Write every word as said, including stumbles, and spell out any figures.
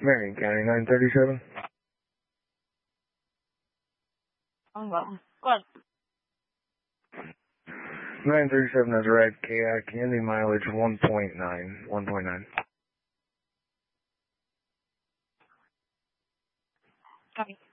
Marion County, nine thirty-seven. Oh, well. What? nine thirty-seven has arrived, K I, Candy mileage one point nine. one point nine. Copy.